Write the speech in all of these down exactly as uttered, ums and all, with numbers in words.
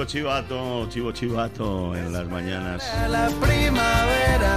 chivo chivato, chivo chivato en las mañanas. La primavera,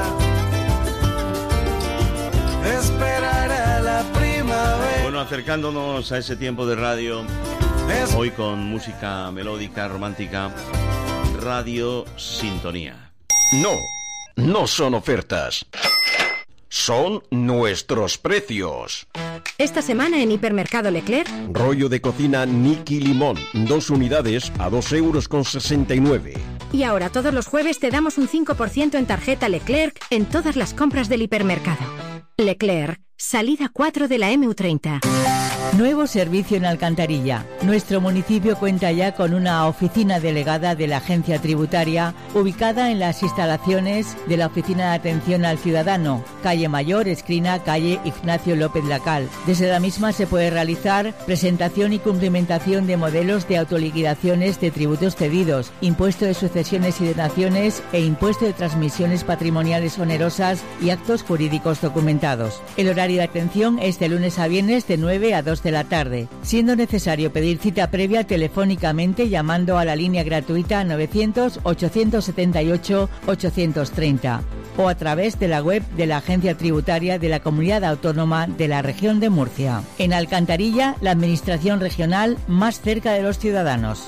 esperará la primavera. Bueno, acercándonos a ese tiempo de radio, hoy con música melódica, romántica, Radio Sintonía. No, no son ofertas. Son nuestros precios. Esta semana en Hipermercado Leclerc, rollo de cocina Niki Limón, dos unidades a dos euros con sesenta y nueve. Y ahora todos los jueves te damos un cinco por ciento en tarjeta Leclerc en todas las compras del hipermercado. Leclerc, salida cuatro de la eme u treinta. Nuevo servicio en Alcantarilla. Nuestro municipio cuenta ya con una oficina delegada de la Agencia Tributaria, ubicada en las instalaciones de la Oficina de Atención al Ciudadano, calle Mayor, esquina calle Ignacio López Lacal. Desde la misma se puede realizar presentación y cumplimentación de modelos de autoliquidaciones de tributos cedidos, impuesto de sucesiones y donaciones e impuesto de transmisiones patrimoniales onerosas y actos jurídicos documentados. El horario de atención es de lunes a viernes de nueve a dos de la tarde, siendo necesario pedir cita previa telefónicamente llamando a la línea gratuita novecientos, ochocientos setenta y ocho, ochocientos treinta o a través de la web de la Agencia Tributaria de la Comunidad Autónoma de la Región de Murcia. En Alcantarilla, la administración regional más cerca de los ciudadanos.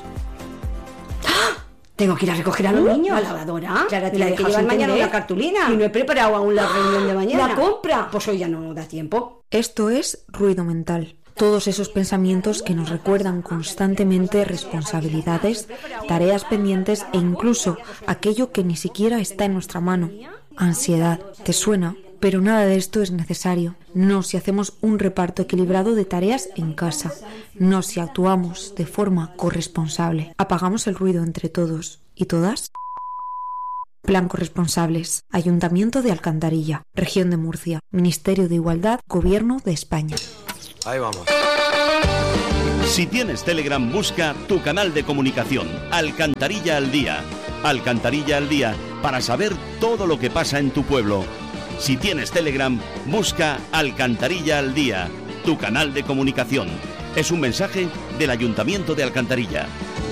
Tengo que ir a recoger a los niños. ¿La lavadora? Clara, te la la que dejas llevar mañana entender. una cartulina. Y no he preparado aún la reunión de mañana. ¿La compra? Pues hoy ya no da tiempo. Esto es ruido mental. Todos esos pensamientos que nos recuerdan constantemente responsabilidades, tareas pendientes e incluso aquello que ni siquiera está en nuestra mano. Ansiedad, ¿te suena? Pero nada de esto es necesario. No si hacemos un reparto equilibrado de tareas en casa. No si actuamos de forma corresponsable. Apagamos el ruido entre todos y todas. Plan Corresponsables. Ayuntamiento de Alcantarilla. Región de Murcia. Ministerio de Igualdad. Gobierno de España. Ahí vamos. Si tienes Telegram, busca tu canal de comunicación, Alcantarilla al Día. Alcantarilla al Día, para saber todo lo que pasa en tu pueblo. Si tienes Telegram, busca Alcantarilla al Día, tu canal de comunicación. Es un mensaje del Ayuntamiento de Alcantarilla.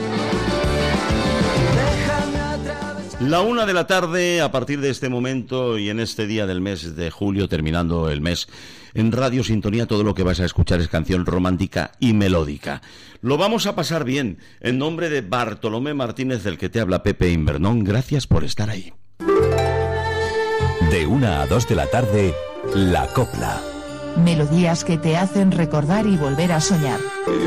La una de la tarde, a partir de este momento y en este día del mes de julio, terminando el mes, en Radio Sintonía todo lo que vas a escuchar es canción romántica y melódica. Lo vamos a pasar bien. En nombre de Bartolomé Martínez, del que te habla Pepe Invernón, gracias por estar ahí. De una a dos de la tarde, La Copla. Melodías que te hacen recordar y volver a soñar.